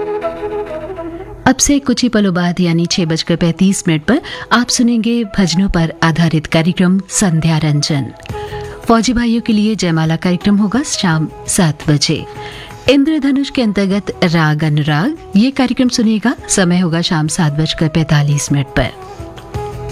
अब से कुछ ही पलों बाद यानी 6:35 पर आप सुनेंगे भजनों पर आधारित कार्यक्रम संध्या रंजन। फौजी भाइयों के लिए जयमाला कार्यक्रम होगा शाम 7 बजे। इंद्रधनुष के अंतर्गत राग अनुराग ये कार्यक्रम सुनिएगा, समय होगा शाम 7:45 पर।